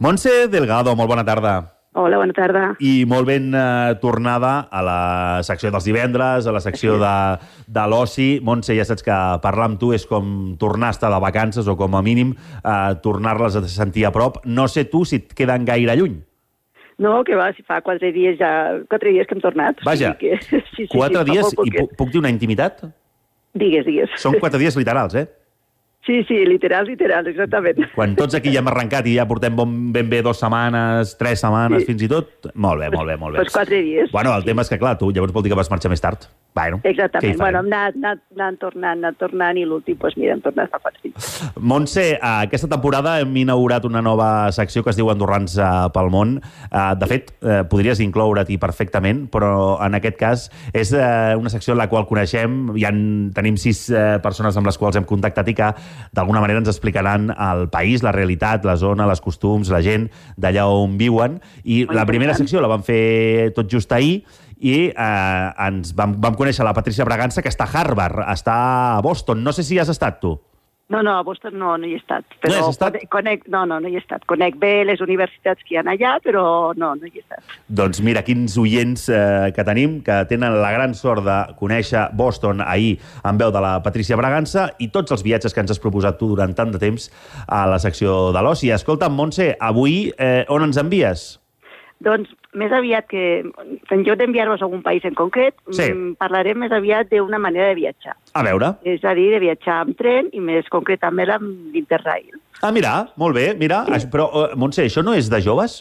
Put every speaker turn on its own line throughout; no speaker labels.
Montse Delgado, molt bona tarda.
Hola, bona tarda.
I molt ben tornada a la secció dels divendres, a la secció de l'oci. Montse, ja saps que parlar amb tu és com tornar a estar de vacances o com a mínim tornar-les a sentir a prop. No sé tu si et queden gaire lluny.
No, que va, si fa 4 dies que hem tornat.
Vaja,
sí,
4 dies i puc dir una intimitat?
Digues.
Són 4 dies literals, eh?
Sí, literal, exactament.
Quan tots aquí ja hem arrencat i ja portem ben bé 2 setmanes, 3 setmanes, fins i tot... Molt bé.
Pues 4 dies.
Bueno, el tema és que, clar, tu llavors vol dir que vas marxar més tard. Bueno,
exactament. Bueno, hem anat tornant i l'últim, doncs mira, hem tornat fa 4 dies.
Montse, aquesta temporada hem inaugurat una nova secció que es diu Andorrans pel món. De fet, podries incloure-t'hi perfectament, però en aquest cas és una secció en la qual coneixem, tenim 6 persones amb les quals hem contactat i que d'alguna manera ens explicaran el país, la realitat, la zona, les costums, la gent d'allà on viuen. I la primera secció la vam fer tot just ahir i ens vam conèixer la Patrícia Bragança, que està a Harvard, està a Boston. No sé si hi has estat, tu.
No, a Boston no hi he estat. Però
no hi has estat?
No hi he estat. Conec bé les universitats que hi ha allà, però no hi he estat.
Doncs mira, quins oients que tenim, que tenen la gran sort de conèixer Boston ahir en veu de la Patrícia Bragança i tots els viatges que ens has proposat tu durant tant de temps a la secció de l'oci. Escolta'm, Montse, avui on ens envies?
Doncs més aviat que, en lloc d'enviar-vos a algun país en concret, parlarem més aviat d'una manera de viatjar.
A veure.
És a dir, de viatjar amb tren i més concretament amb l'Interrail.
Ah, mira, molt bé, mira. Sí. Però, Montse, això no és de joves?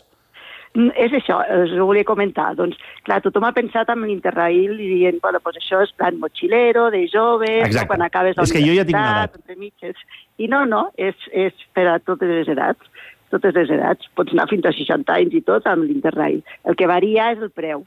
És això, us ho volia comentar. Doncs, clar, tothom ha pensat en l'Interrail i dient, bueno, doncs això és plan mochilero, de joves, no, quan acabes la
universitat, que jo ja tinc una edat.
Entre mitges. I no, és per a totes les edats. Totes les edats. Pots anar fins a 60 anys i tot amb l'Interrail. El que varia és el preu.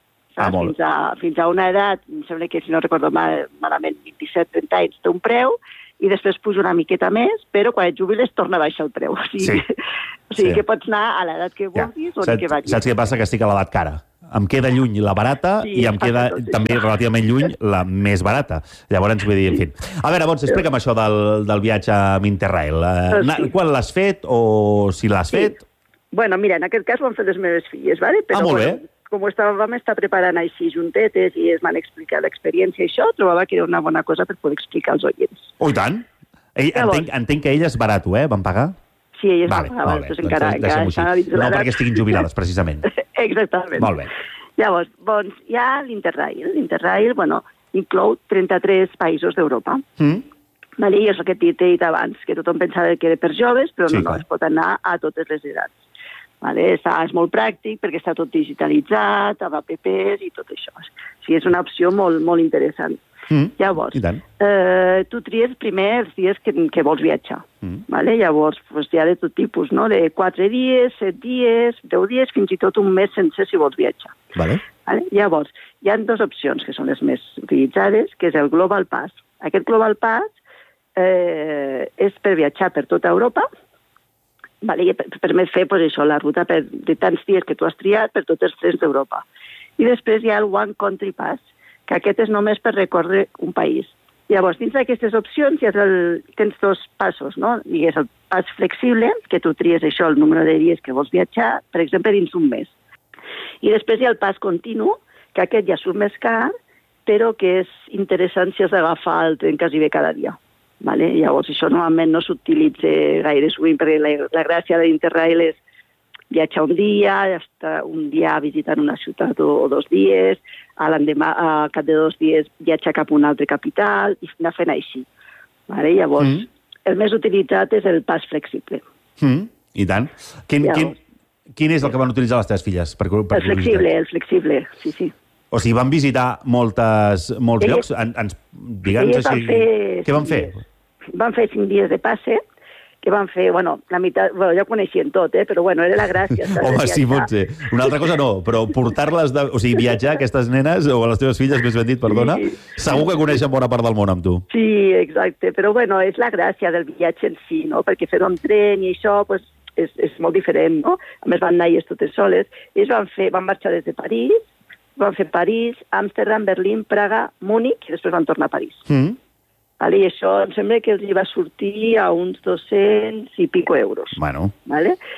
Fins a una edat, em sembla que, si no recordo malament, 27-30 anys té un preu, i després puja una miqueta més, però quan et jubiles torna a baixar el preu. O sigui que pots anar a l'edat que vulguis o que varia.
Saps què passa? Que estic a l'edat cara. Em queda lluny la barata i em queda també relativament lluny la més barata. Llavors, vull dir, en fi. A veure, Montse, explica'm això del viatge amb Interrail. Quan l'has fet o si l'has fet?
Bueno, mira, en aquest cas ho han fet les meves filles, ¿vale? Però,
molt bé.
Com vam estar preparant així juntetes i es van explicar l'experiència i això, trobava que era una bona cosa per poder explicar als oients.
Oh, i tant. Entenc que elles barat, van pagar?
Sí, elles van pagar, doncs encara estan a dins de l'edat.
No perquè estiguin jubilades, precisament.
Exactament.
Molt bé.
Llavors, doncs, hi ha l'Interrail. L'Interrail, inclou 33 països d'Europa. Vale? I és el que t'he dit abans, que tothom pensava que era per joves, però no, es pot anar a totes les edats. Vale? És molt pràctic perquè està tot digitalitzat, amb apps i tot això. O sigui, és una opció molt, molt interessant. Llavors, tu tries primer els dies que vols viatjar. Vale? Llavors, hi ha de tot tipus, no? De 4 dies, 7 dies, 10 dies, fins i tot un mes sencer si vols viatjar.
Vale.
Llavors, hi ha 2 opcions que són les més utilitzades, que és el Global Pass. Aquest Global Pass és per viatjar per tota Europa, i permet fer la ruta de tants dies que tu has triat per tots els trens d'Europa. I després hi ha el One Country Pass, que aquest és només per recórrer un país. Llavors, dins d'aquestes opcions tens 2 passos, no? I és el pas flexible, que tu tries això, el número de dies que vols viatjar, per exemple, dins un mes. I després hi ha el pas continu, que aquest ja surt més car, però que és interessant si has d'agafar el tren quasi bé cada dia. Vale? Llavors, això normalment no s'utilitza gaire sovint, perquè la gràcia de l'Interrail és viatjar un dia, estar un dia visitant una ciutat o 2 dies, l'endemà, al cap de 2 dies, viatjar cap a una altra capital i anar fent així. Vale? Llavors, el més utilitzat és el pas flexible.
I tant. Quin és el que van utilitzar les teves filles?
El flexible, sí.
O sigui, van visitar molts llocs? Digue'ns així... Què van fer?
Van fer 5 dies de passe, que van fer, la meitat, ja coneixien tot, però era la gràcia.
Home, sí, pot ser. Una altra cosa no, però portar-les, o sigui, viatjar aquestes nenes, o les teves filles, més ben dit, perdona, segur que coneixen bona part del món amb tu.
Sí, exacte, però és la gràcia del viatge en si, no? Perquè fer-ho en tren i això, és molt diferent, no? A més, van anar elles totes soles. Ells van marxar des de París, van fer París, Amsterdam, Berlín, Praga, Múnich, i després van tornar a París. Vale? I això em sembla que els va sortir a uns 200 i pico euros.
Bueno.
Vale?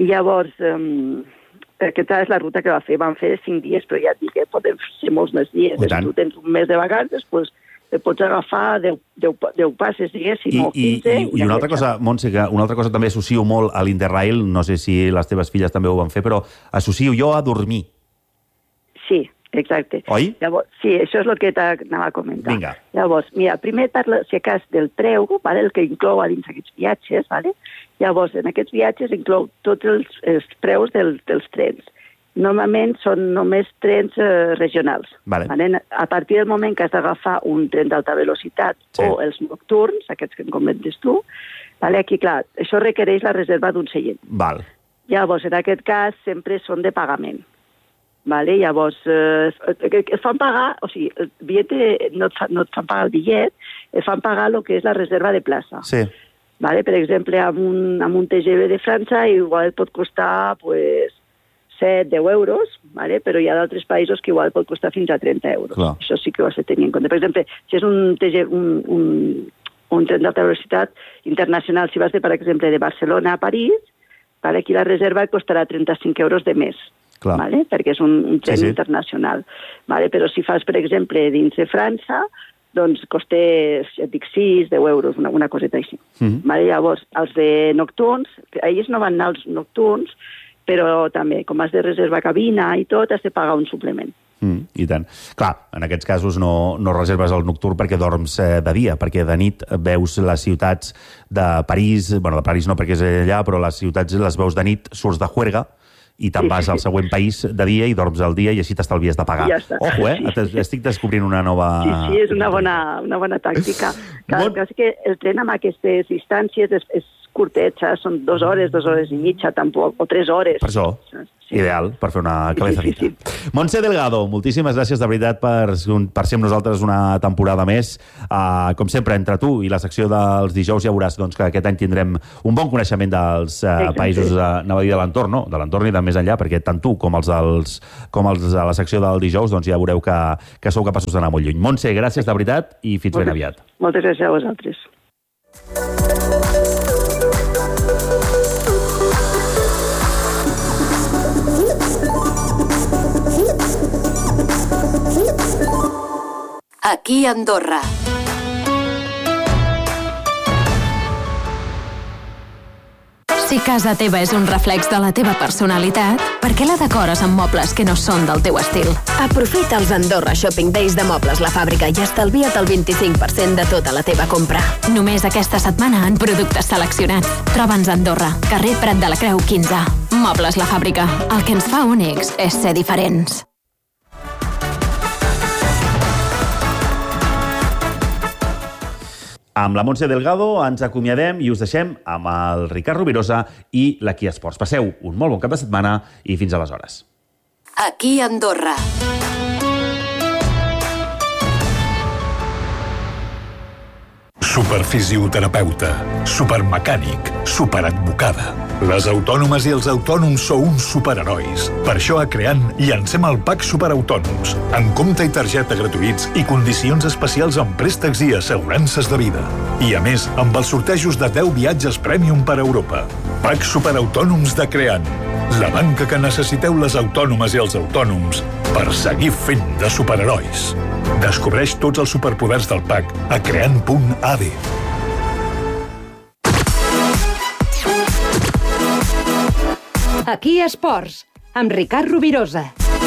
I llavors, aquesta és la ruta que va fer. Van fer 5 dies, però ja et dic que poden ser molts més dies. Si tu tens un mes de vacances, doncs pots agafar 10 passes, diguéssim, o 15.
I una altra cosa, Montse, que una altra cosa també associo molt a l'Interrail, no sé si les teves filles també ho van fer, però associo jo a dormir.
Sí, exacte.
Oi?
Llavors, sí, això és el que t'anava a comentar.
Vinga.
Llavors, mira, primer parla, si acas, del preu, vale, el que inclou a dins aquests viatges, vale? Llavors, en aquests viatges inclou tots els preus dels trens. Normalment són només trens regionals.
Vale.
A partir del moment que has d'agafar un tren d'alta velocitat o els nocturns, aquests que em comentes tu, vale? Aquí, clar, això requereix la reserva d'un seient.
Val.
Llavors, en aquest cas, sempre són de pagament. Vale? Llavors, es fan pagar, o sigui, el bitllet no et fan pagar el bitllet, et fan pagar el que és la reserva de plaça.
Sí.
Vale? Per exemple, amb un TGV de França igual pot costar 7-10 euros, vale? Però hi ha d'altres països que igual pot costar fins a 30 euros.
Clar.
Això sí que ho has de tenir en compte. Per exemple, si és un tren d'alta velocitat internacional, si vas, per exemple, de Barcelona a París, vale? Aquí la reserva costarà 35 euros de més. Vale? Perquè és un tren internacional. Vale? Però si fas, per exemple, dins de França, doncs costa, ja et dic, 6-10 euros, una coseta així. Vale? Llavors, els de nocturns, ells no van anar als nocturns, però també, com has de reservar cabina i tot, has de pagar un suplement.
I tant. Clar, en aquests casos no reserves el nocturn perquè dorms de dia, perquè de nit veus les ciutats de París, bueno, de París no perquè és allà, però les ciutats les veus de nit, surts de juerga, i te'n vas al següent país de dia i dorms al dia i així t'estalvies de pagar.
Ja està.
Ojo, estic descobrint una nova...
Sí, és una bona tàctica. Clar, que el tren amb aquestes distàncies és curtet, són 2 hores i mitja, tampoc, o 3 hores.
Per això, ideal, per fer una cabezadita. Montse Delgado, moltíssimes gràcies de veritat per ser amb nosaltres una temporada més. Com sempre, entre tu i la secció dels dijous ja veuràs que aquest any tindrem un bon coneixement dels països, anava a dir, de l'entorn, no? De l'entorn i de més enllà, perquè tant tu com els de la secció del dijous ja veureu que sou capaços d'anar molt lluny. Montse, gràcies de veritat i fins ben aviat.
Moltes gràcies a vosaltres.
Aquí Andorra. Si casa teva és un reflex de la teva personalitat, per què la decores amb mobles que no són del teu estil? Aprofita els Andorra Shopping Days de Mobles La Fàbrica i estalvia't el 25% de tota la teva compra. Només aquesta setmana en productes seleccionats. Troba'ns a Andorra, carrer Prat de la Creu 15. Mobles La Fàbrica. El que ens fa únics és ser diferents.
Amb la Montse Delgado ens acomiadem i us deixem amb el Ricard Rovirosa i l'Aquí Esports. Passeu un molt bon cap de setmana i fins aleshores.
Aquí Andorra.
Superfisioterapeuta, supermecànic, superadvocada. Les autònomes i els autònoms sou uns superherois. Per això a Creant llancem el PAC Superautònoms, amb compte i targeta gratuïts i condicions especials en préstecs i assegurances de vida. I a més, amb els sortejos de 10 viatges Premium per Europa. PAC Superautònoms de Creant. La banca que necessiteu les autònomes i els autònoms per seguir fent de superherois. Descobreix tots els superpoders del PAC a creant.ad.
Aquí Esports, amb Ricard Rovirosa.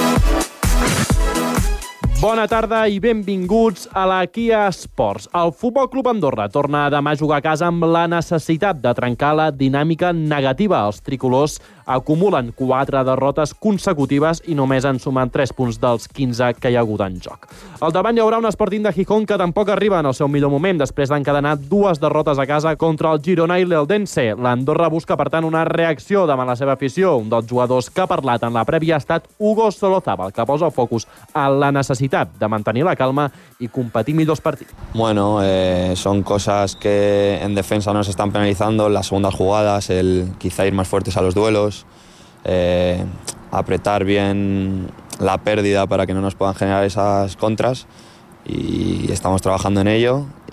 Bona tarda i benvinguts a la Kia Esports. El Futbol Club Andorra torna demà a jugar a casa amb la necessitat de trencar la dinàmica negativa. Els tricolors acumulen 4 derrotes consecutives i només han sumat 3 punts dels 15 que hi ha hagut en joc. Al davant hi haurà un Sporting de Gijón que tampoc arriba en el seu millor moment després d'encadenar 2 derrotes a casa contra el Girona i l'Eldense. L'Andorra busca, per tant, una reacció davant la seva afició. Un dels jugadors que ha parlat en la prèvia ha estat Hugo Solozábal, que posa el focus a la necessitat de mantenir la calma y competir millors partits.
Bueno, son cosas que en defensa nos están penalizando, las segundas jugadas, el quizá ir más fuertes a los duelos, apretar bien la pérdida para que no nos puedan generar esas contras, y estamos trabajando en ello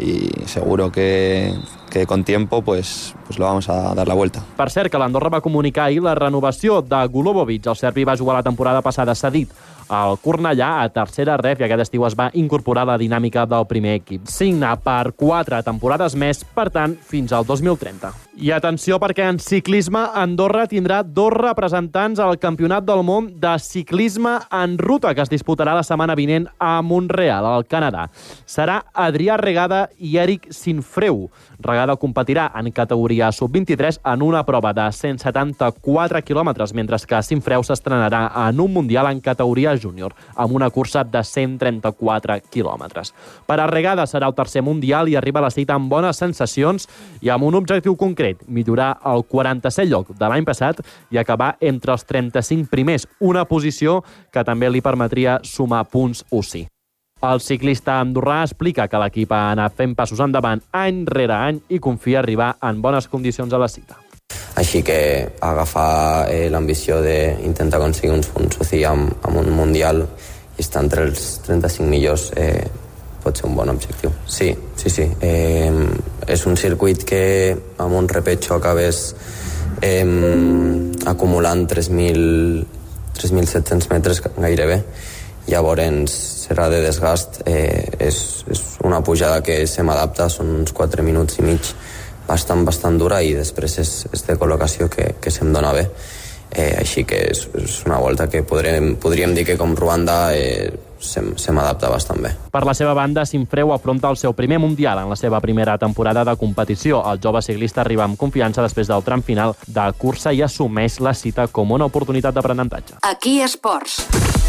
y seguro que con tiempo pues lo vamos a dar la vuelta.
Per cert, que l'Andorra va comunicar ahir la renovació de Golubovic. El serbi va jugar la temporada passada cedit al Cornellà a tercera ref i aquest estiu es va incorporar a la dinàmica del primer equip. Signa per 4 temporades més, per tant, fins al 2030. I atenció perquè en ciclisme Andorra tindrà 2 representants al Campionat del Món de Ciclisme en Ruta, que es disputarà la setmana vinent a Montreal, al Canadà. Serà Adrià Regada i Eric Sinfreu. Regada competirà en categoria sub-23 en una prova de 174 quilòmetres, mentre que Sinfreu s'estrenarà en un mundial en categoria júnior, amb una cursa de 134 quilòmetres. Per a Regada serà el tercer mundial i arriba a la cita amb bones sensacions i amb un objectiu concret, millorar el 47è lloc de l'any passat i acabar entre els 35 primers, una posició que també li permetria sumar punts UCI. El ciclista andorrà explica que l'equip ha anat fent passos endavant any rere any i confia arribar en bones condicions a la cita.
Així que agafar l'ambició d'intentar aconseguir uns punts UCI amb un mundial i estar entre els 35 millors pot ser un bon objectiu. Sí. És un circuit que amb un repetxo acabes acumulant 3.700 metres gairebé. Llavors serà de desgast, és una pujada que se m'adapta, són uns 4 minuts i mig, bastant dura, i després és de col·locació que se'm dona bé. Així que és una volta que podríem dir que com Ruanda se m'adapta bastant bé.
Per la seva banda, Sinfreu afronta el seu primer mundial en la seva primera temporada de competició. El jove ciclista arriba amb confiança després del tram final de cursa i assumeix la cita com una oportunitat d'aprenentatge.
Aquí Esports.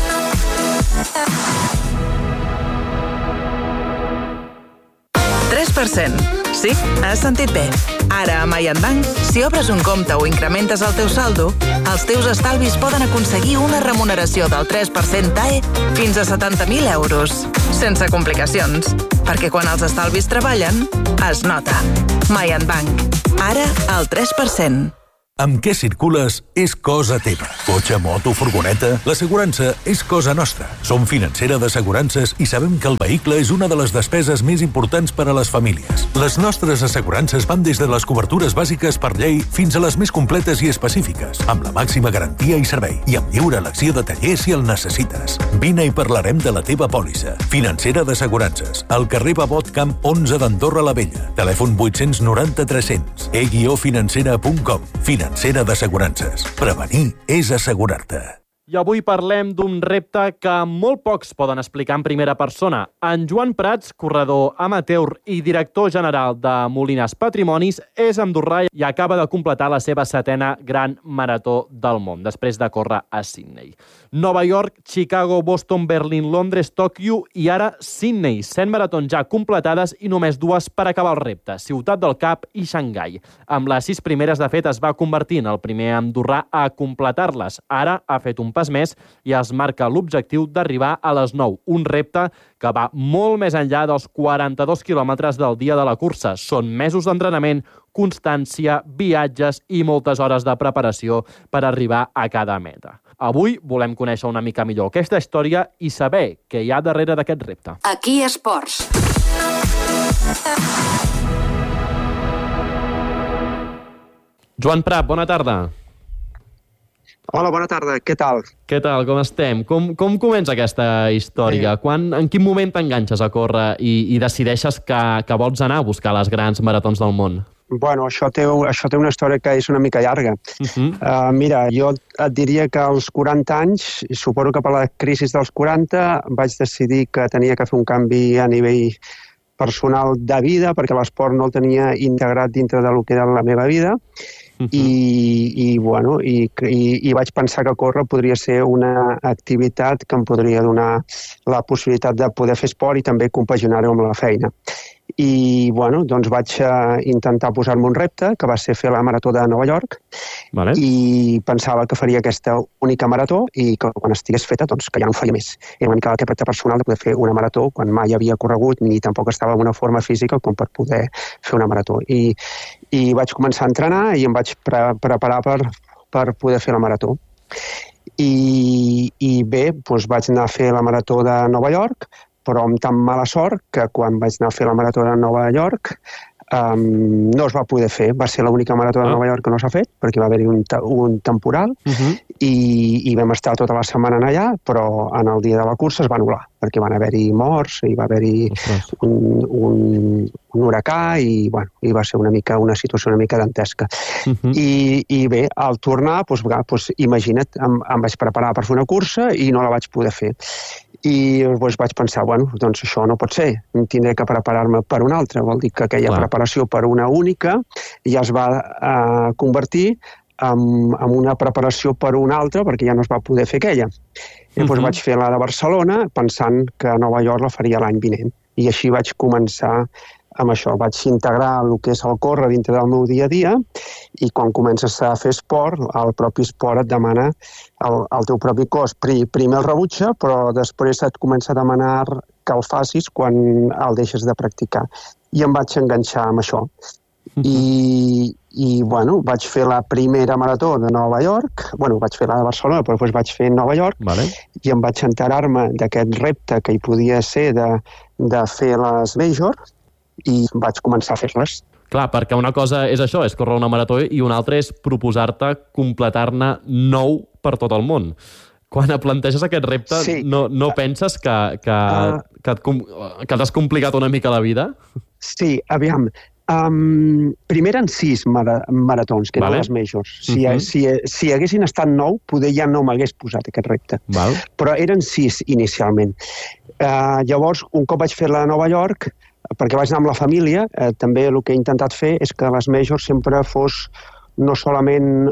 3%. Sí, has sentit bé. Ara, a Mayan Bank, si obres un compte o incrementes el teu saldo, els teus estalvis poden aconseguir una remuneració del 3% TAE fins a 70.000 euros. Sense complicacions. Perquè quan els estalvis treballen, es nota. Mayan Bank. Ara, el 3%.
Amb què circules és cosa teva. Cotxe, moto, furgoneta... L'assegurança és cosa nostra. Som financera d'assegurances i sabem que el vehicle és una de les despeses més importants per a les famílies. Les nostres assegurances van des de les cobertures bàsiques per llei fins a les més completes i específiques, amb la màxima garantia i servei, i amb lliure elecció de taller si el necessites. Vine i parlarem de la teva pòlissa. Financera d'assegurances. Al carrer Babot Camp 11 d'Andorra la Vella. Telèfon 890 300. e-financera.com. Financera d'assegurances. Prevenir és assegurar-te.
I avui parlem d'un repte que molt pocs poden explicar en primera persona. En Joan Prats, corredor amateur i director general de Molines Patrimonis, és andorrà i acaba de completar la seva 7a gran marató del món, després de córrer a Sydney. Nova York, Chicago, Boston, Berlín, Londres, Tòquio i ara Sydney. 100 maratons ja completades i només 2 per acabar el repte, Ciutat del Cap i Xangai. Amb les 6 primeres, de fet, es va convertir en el primer andorrà a completar-les. Ara ha fet un pas més i es marca l'objectiu d'arribar a les 9, un repte que va molt més enllà dels 42 quilòmetres del dia de la cursa. Són mesos d'entrenament, constància, viatges i moltes hores de preparació per arribar a cada meta. Avui volem conèixer una mica millor aquesta història i saber què hi ha darrere d'aquest repte.
Aquí Esports.
Joan Prat, bona tarda.
Hola, bona tarda. Què tal?
Què tal, com estem? Com comença aquesta història? En quin moment t'enganxes a córrer i decideixes que vols anar a buscar les grans maratons del món?
Bueno, això té una història que és una mica llarga. Mira, jo et diria que als 40 anys, i suposo que per la crisi dels 40, vaig decidir que tenia que fer un canvi a nivell personal de vida, perquè l'esport no el tenia integrat dintre del que era la meva vida, i vaig pensar que córrer podria ser una activitat que em podria donar la possibilitat de poder fer esport i també compaginar-ho amb la feina. I doncs vaig intentar posar-me un repte, que va ser fer la marató de Nova York, i pensava que faria aquesta única marató i que quan estigués feta, doncs que ja no en faria més. Era una mica aquest repte personal de poder fer una marató quan mai havia corregut ni tampoc estava en una forma física com per poder fer una marató. I vaig començar a entrenar i em vaig preparar per poder fer la marató. I bé, doncs vaig anar a fer la marató de Nova York, però amb tan mala sort que quan vaig anar a fer la marató de Nova York no es va poder fer. Va ser l'única marató de Nova York que no s'ha fet, perquè va haver-hi un temporal i vam estar tota la setmana allà, però en el dia de la cursa es va anul·lar, perquè van haver-hi morts, i va haver-hi un huracà i va ser una situació una mica dantesca. I bé, al tornar, imagina't, em vaig preparar per fer una cursa i no la vaig poder fer. I vaig pensar, doncs això no pot ser, tindré que preparar-me per una altra. Vol dir que aquella preparació per una única ja es va convertir en una preparació per una altra, perquè ja no es va poder fer aquella. Llavors vaig fer la de Barcelona pensant que Nova York la faria l'any vinent. I així vaig començar amb això. Vaig integrar el que és el córrer dintre del meu dia a dia, i quan comences a fer esport, el propi esport et demana el teu propi cos. Primer el rebutja, però després et comença a demanar que el facis quan el deixes de practicar. I em vaig enganxar amb això. I vaig fer la primera marató de Nova York, vaig fer la de Barcelona, però després vaig fer Nova York, i em vaig enterar-me d'aquest repte que hi podia ser de fer les major, i vaig començar a fer-les.
Clar, perquè una cosa és això, és córrer una marató, i una altra és proposar-te completar-ne 9 per tot el món. Quan et planteges aquest repte, no penses que t'has complicat una mica la vida?
Sí, aviam. Primer eren 6 maratons, que eren les majors. Si haguessin estat 9, poder ja no m'hagués posat aquest repte. Però eren 6 inicialment. Llavors, un cop vaig fer la de Nova York, perquè vaig anar amb la família, també el que he intentat fer és que les majors sempre fos no solament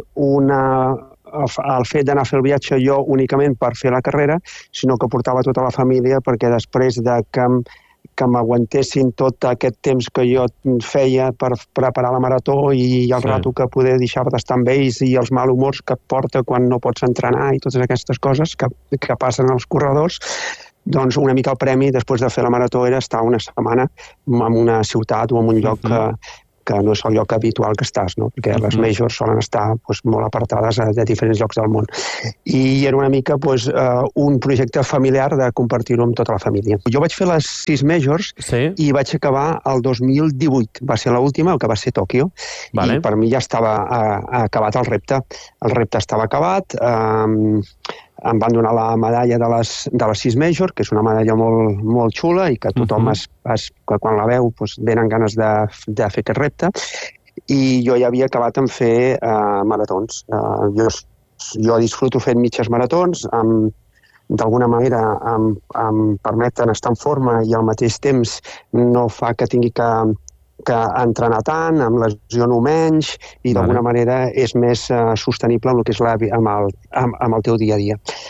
el fet d'anar a fer el viatge jo únicament per fer la carrera, sinó que portava tota la família, perquè després que m'aguantessin tot aquest temps que jo feia per preparar la marató i el rato que poder deixar d'estar amb ells i els malhumors que et porta quan no pots entrenar i totes aquestes coses que passen als corredors, doncs una mica el premi després de fer la marató era estar una setmana en una ciutat o en un lloc que no és el lloc habitual que estàs, no? Perquè les majors solen estar molt apartades de diferents llocs del món. I era una mica un projecte familiar de compartir-ho amb tota la família. Jo vaig fer les 6 majors i vaig acabar el 2018. Va ser l'última, el que va ser Tòquio. I per mi ja estava acabat el repte. El repte estava acabat. Em van donar la medalla de les 6 major, que és una medalla molt xula i que tothom, que quan la veu, venen ganes de fer aquest repte. I jo ja havia acabat en fer maratons. Jo disfruto fent mitges maratons, d'alguna manera em permeten estar en forma i al mateix temps no fa que tingui que entrenar tant, em lesiono menys i d'alguna manera és més sostenible amb el que és amb el teu dia a dia.